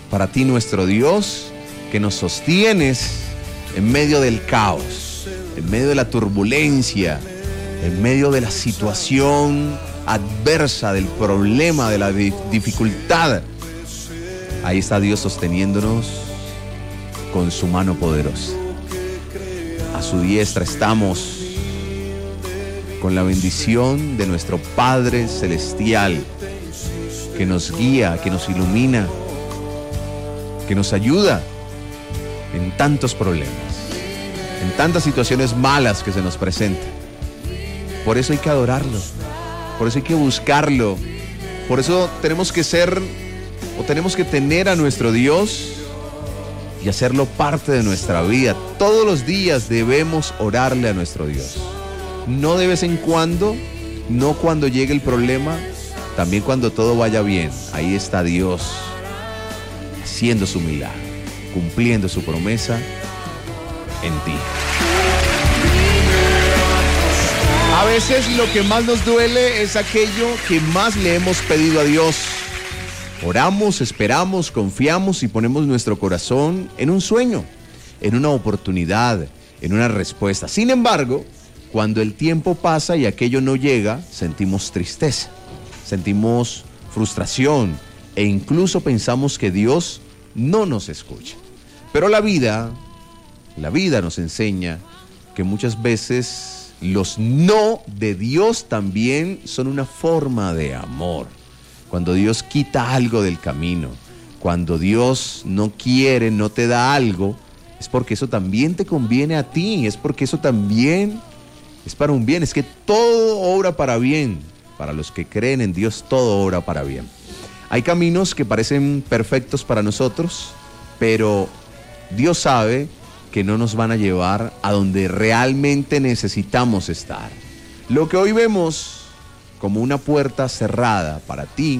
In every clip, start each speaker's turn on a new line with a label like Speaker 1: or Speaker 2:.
Speaker 1: para ti, nuestro Dios, que nos sostienes en medio del caos, en medio de la turbulencia, en medio de la situación adversa, del problema, de la dificultad. Ahí está Dios sosteniéndonos con su mano poderosa. A su diestra estamos con la bendición de nuestro Padre Celestial, que nos guía, que nos ilumina, que nos ayuda en tantos problemas, en tantas situaciones malas que se nos presentan. Por eso hay que adorarlo, por eso hay que buscarlo, por eso tenemos que ser o tenemos que tener a nuestro Dios y hacerlo parte de nuestra vida. Todos los días debemos orarle a nuestro Dios. No de vez en cuando, no cuando llegue el problema, también cuando todo vaya bien. Ahí está Dios haciendo su milagro, cumpliendo su promesa en ti. A veces lo que más nos duele es aquello que más le hemos pedido a Dios. Oramos, esperamos, confiamos y ponemos nuestro corazón en un sueño, en una oportunidad, en una respuesta. Sin embargo, cuando el tiempo pasa y aquello no llega, sentimos tristeza, sentimos frustración e incluso pensamos que Dios no nos escucha. Pero la vida nos enseña que muchas veces los no de Dios también son una forma de amor. Cuando Dios quita algo del camino, cuando Dios no quiere, no te da algo, es porque eso también te conviene a ti, es porque eso también es para un bien. Es que todo obra para bien. Para los que creen en Dios, todo obra para bien. Hay caminos que parecen perfectos para nosotros, pero Dios sabe que no nos van a llevar a donde realmente necesitamos estar. Lo que hoy vemos como una puerta cerrada para ti,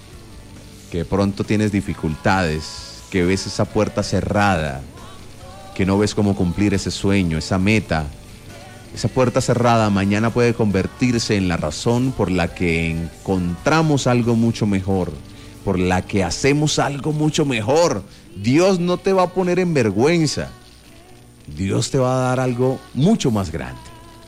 Speaker 1: que de pronto tienes dificultades, que ves esa puerta cerrada, que no ves cómo cumplir ese sueño, esa meta, esa puerta cerrada mañana puede convertirse en la razón por la que encontramos algo mucho mejor, por la que hacemos algo mucho mejor. Dios no te va a poner en vergüenza. Dios te va a dar algo mucho más grande.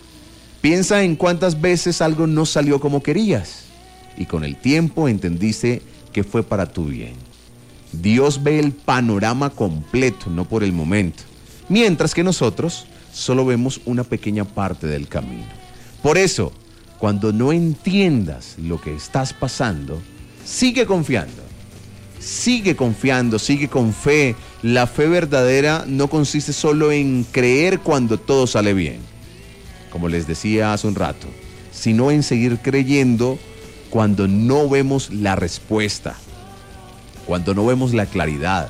Speaker 1: Piensa en cuántas veces algo no salió como querías y con el tiempo entendiste que fue para tu bien. Dios ve el panorama completo, no por el momento, mientras que nosotros solo vemos una pequeña parte del camino. Por eso, cuando no entiendas lo que estás pasando, sigue confiando, sigue con fe. La fe verdadera no consiste solo en creer cuando todo sale bien, como les decía hace un rato, sino en seguir creyendo cuando no vemos la respuesta, cuando no vemos la claridad.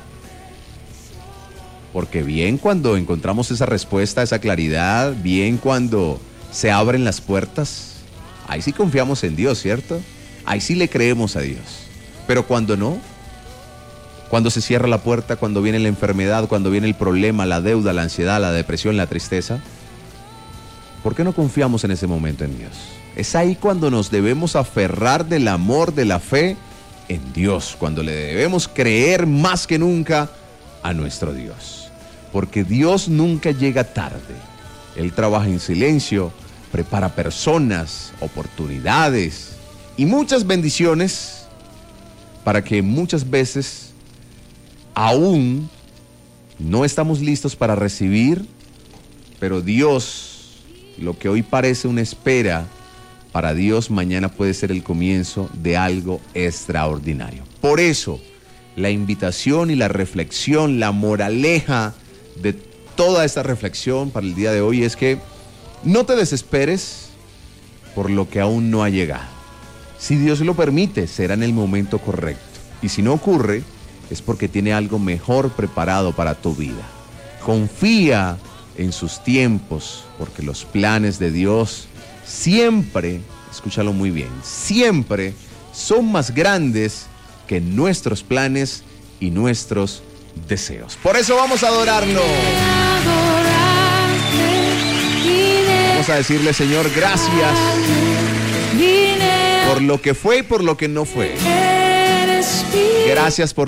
Speaker 1: Porque bien cuando encontramos esa respuesta, esa claridad, bien cuando se abren las puertas, ahí sí confiamos en Dios, ¿cierto? Ahí sí le creemos a Dios. Pero cuando no, cuando se cierra la puerta, cuando viene la enfermedad, cuando viene el problema, la deuda, la ansiedad, la depresión, la tristeza, ¿por qué no confiamos en ese momento en Dios? Es ahí cuando nos debemos aferrar del amor, de la fe en Dios, cuando le debemos creer más que nunca a nuestro Dios. Porque Dios nunca llega tarde. Él trabaja en silencio, prepara personas, oportunidades y muchas bendiciones para que muchas veces aún no estamos listos para recibir, pero Dios, lo que hoy parece una espera, para Dios mañana puede ser el comienzo de algo extraordinario. Por eso, la invitación y la reflexión, la moraleja de toda esta reflexión para el día de hoy es que no te desesperes por lo que aún no ha llegado. Si Dios lo permite, será en el momento correcto. Y si no ocurre, es porque tiene algo mejor preparado para tu vida. Confía en sus tiempos, porque los planes de Dios siempre, escúchalo muy bien, siempre son más grandes que nuestros planes y nuestros deseos. Por eso vamos a adorarlo. Vamos a decirle, Señor, gracias por lo que fue y por lo que no fue. Gracias por